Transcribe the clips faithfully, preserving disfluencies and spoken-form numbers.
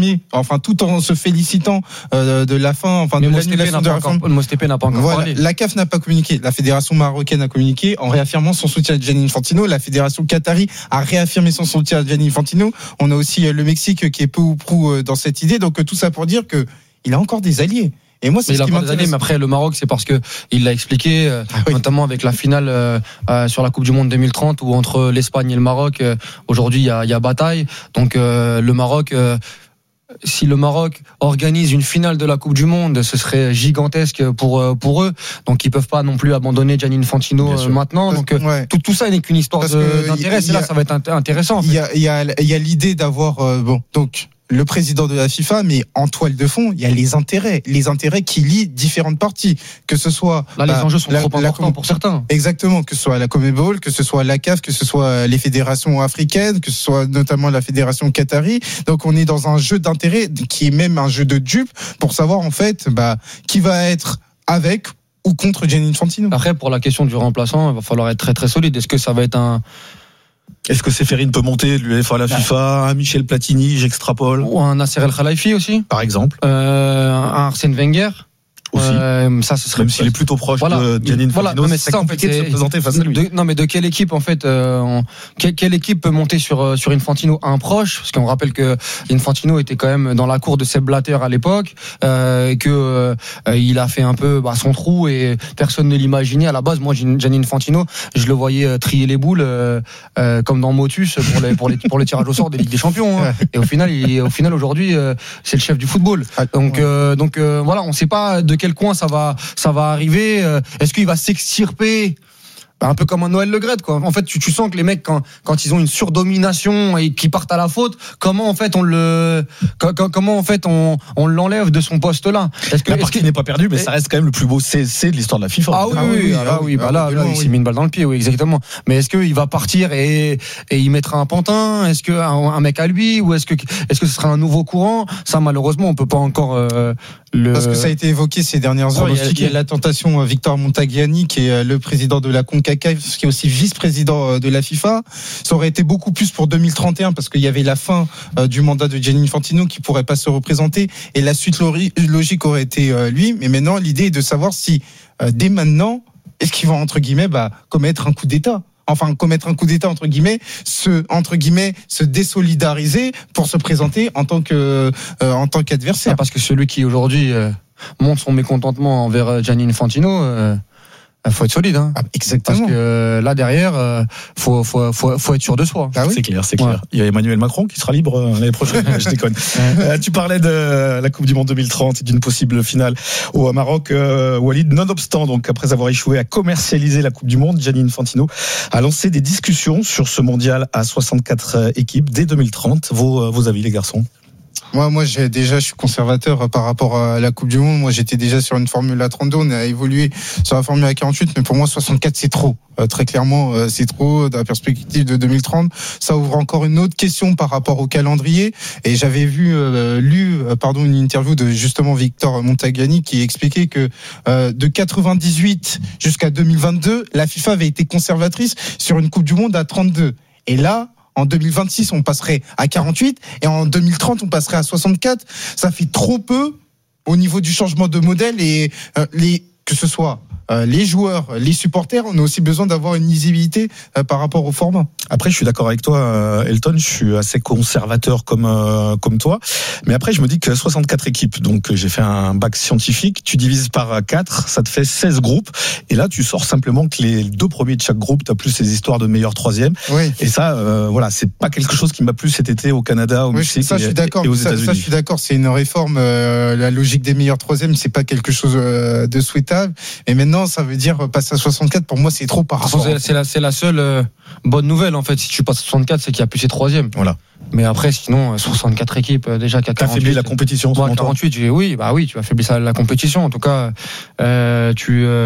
réaffirmer, enfin tout en se félicitant euh, de la fin, enfin mais de Mostépé l'annulation de la réforme. Le Mostépé n'a pas encore voilà, parlé. la C A F n'a pas communiqué, la fédération marocaine a communiqué en réaffirmant son soutien à Gianni Infantino, la fédération qatari a réaffirmé son soutien à Gianni Infantino. On a aussi le Mexique qui est peu ou prou dans cette idée, donc tout ça pour dire que il a encore des alliés. Et moi, c'est mais ce il qui a encore des m'intéresse. années, mais après le Maroc, c'est parce que il l'a expliqué, euh, ah oui. notamment avec la finale euh, euh, sur la Coupe du Monde deux mille trente, où entre l'Espagne et le Maroc, euh, aujourd'hui il y a, il y a bataille. Donc euh, le Maroc, euh, si le Maroc organise une finale de la Coupe du Monde, ce serait gigantesque pour pour eux. Donc ils peuvent pas non plus abandonner Gianni Infantino euh, maintenant. Donc euh, ouais. tout tout ça n'est qu'une histoire de, d'intérêt. C'est là, ça va être intéressant. En fait. Il y a il y a il y a l'idée d'avoir euh, bon donc. le président de la FIFA, mais en toile de fond, il y a les intérêts, les intérêts qui lient différentes parties, que ce soit là, les bah, enjeux sont la, trop la, importants la, pour certains. Exactement, que ce soit la CONMEBOL, que ce soit la C A F, que ce soit les fédérations africaines, que ce soit notamment la fédération qatari. Donc, on est dans un jeu d'intérêts qui est même un jeu de dupes pour savoir en fait, bah, qui va être avec ou contre Gianni Infantino. Après, pour la question du remplaçant, il va falloir être très très solide. Est-ce que ça va être un Est-ce que Séphérine peut monter de l'UEFA à la FIFA, un Michel Platini, j'extrapole, ou un Nasser El Khelaifi aussi, par exemple, euh, un Arsène Wenger aussi. Euh, ça, ce serait même s'il est plutôt proche voilà. de Gianni Infantino, voilà. Non, mais c'est ça, compliqué en fait, de se présenter face à lui. De, non, mais de quelle équipe en fait, euh, on, quelle, quelle équipe peut monter sur sur Infantino, un proche, parce qu'on rappelle que Infantino était quand même dans la cour de Sepp Blatter à l'époque, euh, et que euh, il a fait un peu bah, son trou et personne ne l'imaginait à la base. Moi, Gianni Infantino, je le voyais trier les boules euh, euh, comme dans Motus pour les pour les pour les tirages au sort des Ligues des Champions. Hein. Et au final, il, au final aujourd'hui, euh, c'est le chef du football. Donc euh, donc euh, voilà, on ne sait pas de quel coin ça va. ça va arriver. Est-ce qu'il va s'extirper un peu comme un Noël Le Graët, quoi. En fait, tu, tu sens que les mecs, quand, quand ils ont une surdomination et qu'ils partent à la faute, comment en fait on le, comment en fait on, on l'enlève de son poste là. Est-ce que la partie n'est pas perdue, mais ça reste quand même le plus beau C C de l'histoire de la FIFA. Ah oui, ah oui, oui, ah, ah, oui, bah là, là, il s'est mis une balle dans le pied, oui, exactement. Mais est-ce qu'il va partir et, et il mettra un pantin? Est-ce que un, un mec à lui, ou est-ce que, est-ce que ce sera un nouveau courant? Ça, malheureusement, on peut pas encore euh, le. Parce que ça a été évoqué ces dernières heures. Il y a, il y a la tentation Victor Montagliani, qui est le président de la CONCACAF, qui est aussi vice-président de la FIFA. Ça aurait été beaucoup plus pour deux mille trente et un, parce qu'il y avait la fin du mandat de Gianni Infantino qui pourrait pas se représenter, et la suite logique aurait été lui. Mais maintenant, l'idée est de savoir si dès maintenant, est-ce qu'ils vont entre guillemets bah, commettre un coup d'État. Enfin, commettre un coup d'État, entre guillemets, se, entre guillemets, se désolidariser pour se présenter en tant que, euh, en tant qu'adversaire. Ah, parce que celui qui aujourd'hui euh, montre son mécontentement envers Gianni Infantino, euh, faut être solide, hein. Ah, exactement. Parce que euh, là derrière, euh, faut, faut, faut, faut être sûr de soi. Ah oui, c'est clair, c'est clair. Ouais. Il y a Emmanuel Macron qui sera libre euh, l'année prochaine. Je déconne. euh, tu parlais de la Coupe du Monde deux mille trente et d'une possible finale au Maroc. Euh, Walid, nonobstant, donc après avoir échoué à commercialiser la Coupe du Monde, Gianni Infantino a lancé des discussions sur ce mondial à soixante-quatre équipes dès deux mille trente. Vos, vos avis, les garçons? Moi, moi, j'ai déjà, je suis conservateur par rapport à la Coupe du Monde. Moi, j'étais déjà sur une Formule A trente-deux. On a évolué sur la Formule A quarante-huit, mais pour moi, soixante-quatre, c'est trop. Euh, très clairement, euh, c'est trop dans la perspective de deux mille trente. Ça ouvre encore une autre question par rapport au calendrier. Et j'avais vu, euh, lu, euh, pardon, une interview de justement Victor Montagliani qui expliquait que euh, de quatre-vingt-dix-huit jusqu'à deux mille vingt-deux, la FIFA avait été conservatrice sur une Coupe du Monde à trente-deux. Et là, en deux mille vingt-six, on passerait à quarante-huit, et en deux mille trente, on passerait à soixante-quatre. Ça fait trop peu au niveau du changement de modèle, et euh, les, que ce soit euh, les joueurs, les supporters, on a aussi besoin d'avoir une lisibilité euh, par rapport au format. Après, je suis d'accord avec toi, euh, Elton. Je suis assez conservateur comme euh, comme toi. Mais après, je me dis que soixante-quatre équipes. Donc, j'ai fait un bac scientifique. Tu divises par quatre, ça te fait seize groupes. Et là, tu sors simplement que les deux premiers de chaque groupe, t'as plus ces histoires de meilleur troisième. Oui. Et ça, euh, voilà, c'est pas quelque chose qui m'a plu cet été au Canada, au oui, Mexique ça, et, je suis d'accord, et aux ça, États-Unis. Ça, je suis d'accord. C'est une réforme. Euh, la logique des meilleurs troisièmes, c'est pas quelque chose euh, de souhaitable. Et maintenant, ça veut dire passer à soixante-quatre. Pour moi, c'est trop par rapport. C'est, c'est la, c'est la seule euh, bonne nouvelle en fait. Si tu passes à soixante-quatre, c'est qu'il y a plus ces troisièmes. Voilà. Mais après, sinon, soixante-quatre équipes euh, déjà qu'à quarante-huit. T'affaiblis la compétition. Moi, quarante-huit, j'ai, oui, bah oui, tu affaiblis ça la compétition. En tout cas, euh, tu, euh,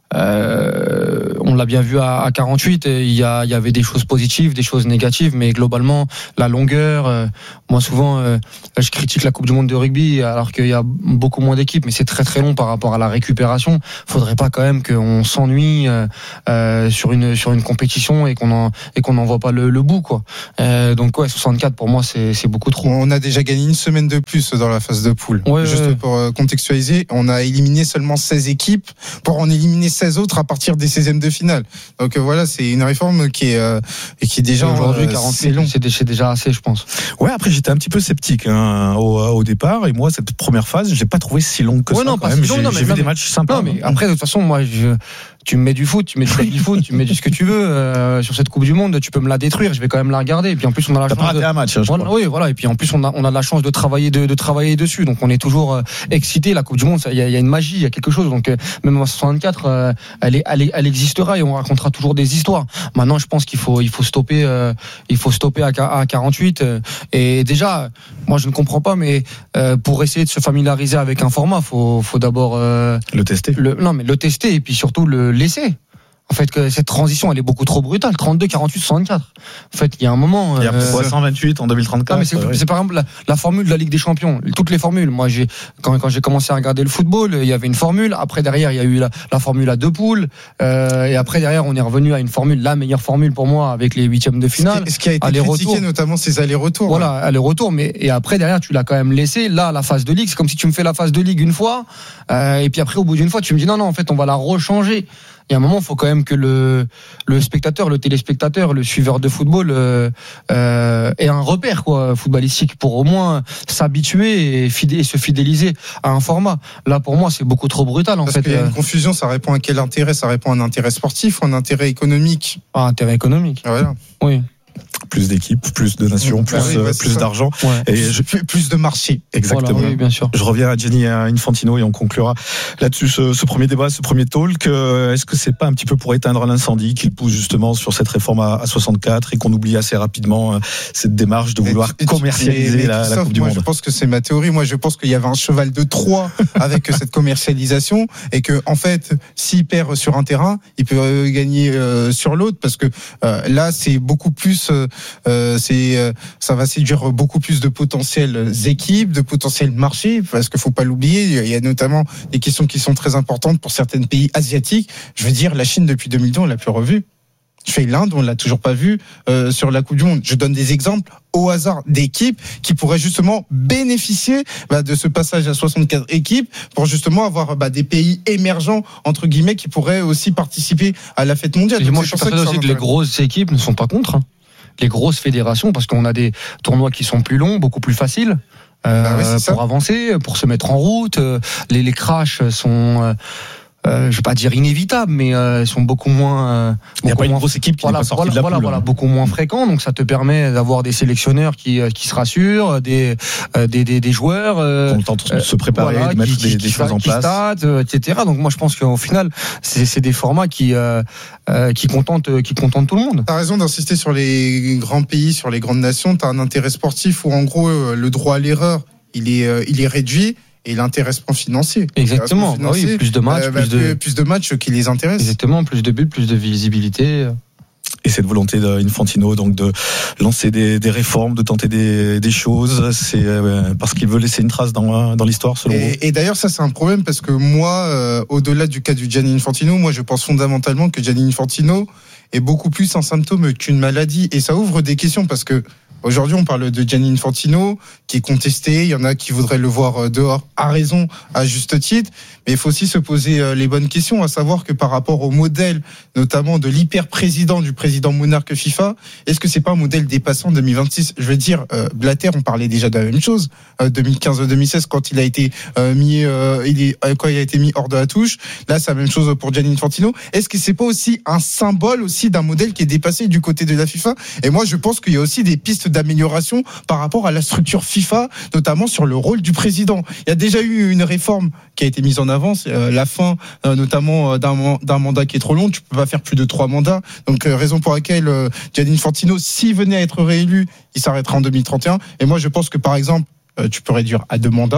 Euh, on l'a bien vu à, à quarante-huit. Il y, a, il y avait des choses positives, des choses négatives, mais globalement, la longueur. Euh, moi, souvent, euh, je critique la Coupe du Monde de rugby, alors qu'il y a beaucoup moins d'équipes, mais c'est très très long par rapport à la récupération. Faudrait pas quand même qu'on s'ennuie euh, euh, sur une sur une compétition et qu'on en et qu'on n'en voit pas le, le bout, quoi. Euh, donc ouais, soixante-quatre pour moi, c'est c'est beaucoup trop. On a déjà gagné une semaine de plus dans la phase de poule. Ouais, Juste ouais. pour contextualiser, on a éliminé seulement seize équipes pour en éliminer seize autres à partir des seizièmes de finale. Donc euh, voilà, c'est une réforme qui est euh, et qui est déjà aujourd'hui euh, quarante c'est long. C'est, c'est déjà assez, je pense. Ouais, après j'étais un petit peu sceptique hein, au, au départ, et moi cette première phase, je l'ai pas trouvé si longue que ouais, ça. non, Quand pas même. si long, J'ai, non, j'ai mais, vu non, des mais, matchs sympas. Non, mais après de toute façon, moi, je, tu me mets du foot, tu mets du rugby foot, tu mets du ce que tu veux euh, sur cette Coupe du Monde, tu peux me la détruire, je vais quand même la regarder. Et puis en plus, on a la T'as chance pas raté de... un match, hein, je voilà, crois. oui, voilà. Et puis en plus, on a on a la chance de travailler de, de travailler dessus, donc on est toujours euh, excité. La Coupe du Monde, il y a, y a une magie, il y a quelque chose. Donc euh, même en soixante-quatre, euh, elle est, elle, est, elle existera et on racontera toujours des histoires. Maintenant, je pense qu'il faut il faut stopper, euh, il faut stopper à, à quarante-huit. Euh, et déjà, moi, je ne comprends pas, mais euh, pour essayer de se familiariser avec un format, faut faut d'abord euh, Le tester. le, non, mais le tester et puis surtout le laisser. En fait, que cette transition, elle est beaucoup trop brutale. trente-deux, quarante-huit, soixante-quatre. En fait, il y a un moment. Il y a euh, cent vingt-huit en deux mille trente-quatre. non, mais c'est, ouais. c'est par exemple la, la formule de la Ligue des Champions. Toutes les formules. Moi, j'ai quand, quand j'ai commencé à regarder le football, il y avait une formule. Après, derrière, il y a eu la, la formule à deux poules. Euh, et après, derrière, on est revenu à une formule, la meilleure formule pour moi, avec les huitièmes de finale. Ce qui a été aller-retour. critiqué, notamment ces allers-retours. Voilà, aller-retour. Mais et après, derrière, tu l'as quand même laissé. Là, la phase de Ligue, c'est comme si tu me fais la phase de Ligue une fois, euh, et puis après, au bout d'une fois, tu me dis non, non, en fait, on va la rechanger. Il y a un moment, il faut quand même que le le spectateur, le téléspectateur, le suiveur de football euh, euh, ait un repère quoi footballistique pour au moins s'habituer et, fidé- et se fidéliser à un format. Là, pour moi, c'est beaucoup trop brutal en Parce fait. qu'il y a Euh, une confusion, ça répond à quel intérêt? Ça répond à un intérêt sportif ou un intérêt économique? pas intérêt économique. Voilà. Oui. Plus d'équipes, plus de nations, plus, Ah oui, ouais, euh, c'est plus ça. d'argent. Ouais. Et je, Plus, plus de marché. exactement. Voilà, oui, bien sûr. Je reviens à Gianni Infantino et on conclura là-dessus ce, ce premier débat, ce premier talk. Euh, Est-ce que c'est pas un petit peu pour éteindre l'incendie qu'il pousse justement sur cette réforme à, à soixante-quatre et qu'on oublie assez rapidement euh, cette démarche de vouloir Et- et- commercialiser mais- mais la, la Christophe, Coupe du moi, Monde? Je pense que c'est ma théorie. Moi, je pense qu'il y avait un cheval de Troie avec cette commercialisation et que, en fait, s'il perd sur un terrain, il peut euh, gagner euh, sur l'autre parce que euh, là, c'est beaucoup plus, euh, c'est, euh, ça va séduire beaucoup plus de potentielles équipes, de potentiels marchés parce qu'il faut pas l'oublier. Il y a notamment des questions qui sont très importantes pour certains pays asiatiques. Je veux dire, la Chine depuis deux mille deux, on l'a plus revue. Je fais l'Inde, on l'a toujours pas vu euh, sur la Coupe du Monde. Je donne des exemples au hasard d'équipes qui pourraient justement bénéficier bah, de ce passage à soixante-quatre équipes pour justement avoir bah, des pays émergents entre guillemets qui pourraient aussi participer à la fête mondiale. Et Donc, moi, c'est je suis pour ça persuadé ça aussi que les m'intéresse. grosses équipes ne sont pas contre. hein. Les grosses fédérations, parce qu'on a des tournois qui sont plus longs, beaucoup plus faciles. Euh, Bah oui, c'est ça. pour avancer, pour se mettre en route, euh, les, les crashs sont, euh, euh, je vais pas dire inévitables, mais euh, sont beaucoup moins. Euh, Il n'y a beaucoup pas une moins- grosse équipe qui Voilà, n'est pas sortie voilà, de la voilà, poule. voilà, beaucoup moins fréquent, donc ça te permet d'avoir des sélectionneurs qui, euh, qui se rassurent, des, euh, des, des, des joueurs. euh, On tente de se préparer, voilà, de mettre qui, des, qui, des qui choses en qui place. statent, euh, et cetera. Donc moi je pense qu'au final c'est, c'est des formats qui euh, euh, qui contentent qui contentent tout le monde. T'as raison d'insister sur les grands pays, sur les grandes nations. T'as un intérêt sportif où en gros euh, le droit à l'erreur il est euh, il est réduit. Et l'intéressement financier. Exactement. L'intéressement Ah oui, financier, plus de matchs, euh, bah, plus de plus de matchs qui les intéressent. exactement, plus de buts, plus de visibilité. Et cette volonté d'Infantino donc de lancer des, des réformes, de tenter des, des choses, c'est euh, parce qu'il veut laisser une trace dans, dans l'histoire selon vous. Et, et d'ailleurs, ça c'est un problème parce que moi, euh, au-delà du cas du Gianni Infantino, moi je pense fondamentalement que Gianni Infantino est beaucoup plus un symptôme qu'une maladie. Et ça ouvre des questions parce que aujourd'hui on parle de Gianni Infantino qui est contesté, il y en a qui voudraient le voir dehors à raison, à juste titre, mais il faut aussi se poser les bonnes questions, à savoir que par rapport au modèle notamment de l'hyper-président, du président monarque FIFA, est-ce que c'est pas un modèle dépassant deux mille vingt-six? Je veux dire, euh, Blatter, on parlait déjà de la même chose, euh, deux mille quinze deux mille seize quand il a été euh, mis, euh, il est, euh, quand il a été mis hors de la touche. Là, c'est la même chose pour Gianni Infantino. Est-ce que c'est pas aussi un symbole aussi d'un modèle qui est dépassé du côté de la FIFA? Et moi, je pense qu'il y a aussi des pistes d'amélioration par rapport à la structure FIFA, notamment sur le rôle du président. Il y a déjà eu une réforme qui a été mise en avant, c'est euh, la fin euh, notamment d'un, d'un mandat qui est trop long. Tu peux pas faire plus de trois mandats. Donc euh, raison pour laquelle euh, Gianni Infantino, s'il venait à être réélu, il s'arrêtera en deux mille trente et un. Et moi, je pense que par exemple, euh, tu peux réduire à deux mandats.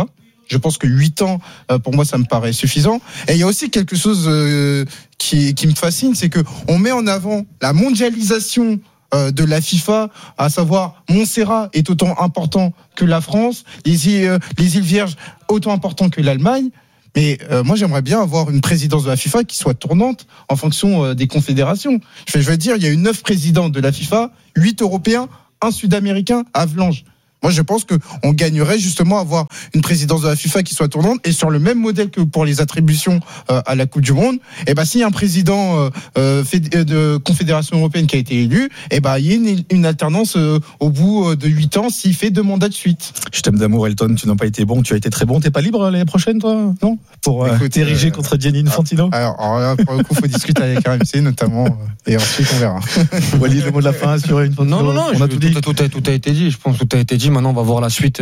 Je pense que huit ans, euh, pour moi, ça me paraît suffisant. Et il y a aussi quelque chose euh, qui, qui me fascine, c'est que on met en avant la mondialisation euh, de la FIFA, à savoir Montserrat est autant important que la France, les îles, euh, les îles Vierges autant important que l'Allemagne. Mais euh, moi, j'aimerais bien avoir une présidence de la FIFA qui soit tournante en fonction euh, des confédérations. Je, je veux dire, il y a eu neuf présidents de la FIFA, huit Européens, un Sud-Américain, Avalanche. Moi, je pense qu'on gagnerait justement à avoir une présidence de la FIFA qui soit tournante et sur le même modèle que pour les attributions euh, à la Coupe du Monde. Et ben, s'il y a un président euh, euh, de Confédération européenne qui a été élu, et ben, il y a une, une alternance euh, au bout de huit ans s'il fait deux mandats de suite. Je t'aime d'amour, Elton. Tu n'as pas été bon, tu as été très bon. T'es pas libre l'année prochaine, toi, non? Pour euh, Écoute, t'ériger euh, contre Gianni Infantino. Alors, alors là, pour le coup, faut discuter avec R M C notamment, euh, et ensuite on verra. Walid, le mot de la fin sur une. Non, non, non. On a tout, dit. Tout, a, tout a été dit. Je pense que tout a été dit. Maintenant, on va voir la suite,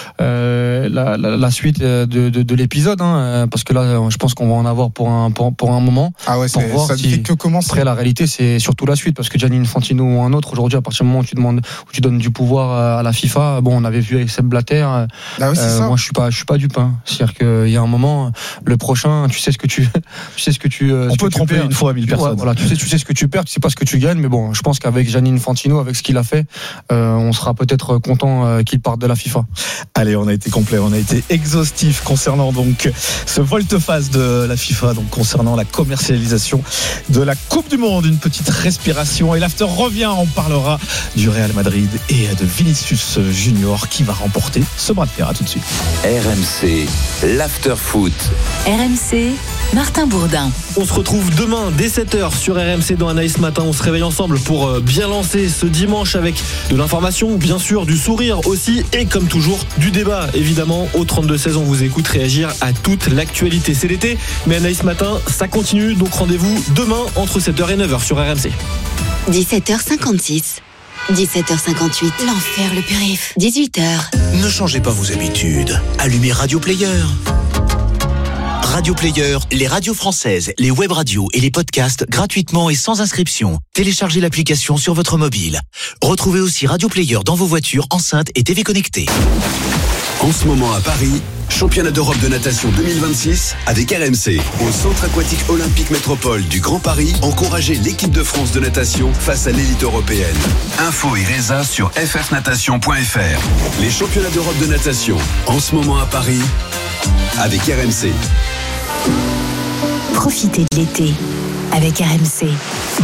euh, la, la, la suite de, de, de l'épisode, hein, parce que là, je pense qu'on va en avoir pour un, pour, pour un moment. Ah ouais, pour c'est, voir ça si, ne fait que commencer. Après, la réalité, c'est surtout la suite, parce que Gianni Infantino ou un autre, aujourd'hui, à partir du moment où tu demandes, où tu donnes du pouvoir à la FIFA, bon, on avait vu avec Sepp Blatter. Ah ouais, euh, moi, je suis pas, je suis pas dupe. Hein. C'est-à-dire qu'il y a un moment, le prochain, tu sais ce que tu, tu sais ce que tu. On peut tromper une fois à mille personnes. Ouais, voilà, tu sais, tu sais ce que tu perds, tu sais pas ce que tu gagnes, mais bon, je pense qu'avec Gianni Infantino, avec ce qu'il a fait, euh, on sera peut-être content euh, qu'il parte de la FIFA. Allez, on a été complet, on a été exhaustif concernant donc ce volte-face de la FIFA, donc concernant la commercialisation de la Coupe du Monde. Une petite respiration et l'after revient. On parlera du Real Madrid et de Vinicius Junior qui va remporter ce bras de fer. À tout de suite. R M C, l'after foot. R M C, Martin Bourdin. On se retrouve demain dès sept heures sur R M C dans Anaïs Matin. On se réveille ensemble pour bien lancer ce dimanche avec de l'information, bien sûr, du sourire aussi et comme toujours du débat. Évidemment, au trente-deux seize, on vous écoute réagir à toute l'actualité. C'est l'été, mais Anaïs Matin, ça continue. Donc rendez-vous demain entre sept heures et neuf heures sur R M C. dix-sept heures cinquante-six. dix-sept heures cinquante-huit. L'enfer, le périph'. dix-huit heures. Ne changez pas vos habitudes. Allumez Radio Player. Radio Player, les radios françaises, les web radios et les podcasts gratuitement et sans inscription. Téléchargez l'application sur votre mobile. Retrouvez aussi Radio Player dans vos voitures, enceintes et T V connectées. En ce moment à Paris, championnat d'Europe de natation deux mille vingt-six avec R M C. Au Centre aquatique olympique métropole du Grand Paris, encouragez l'équipe de France de natation face à l'élite européenne. Info et résa sur f f natation point f r. Les championnats d'Europe de natation, en ce moment à Paris, avec R M C. Profitez de l'été avec R M C.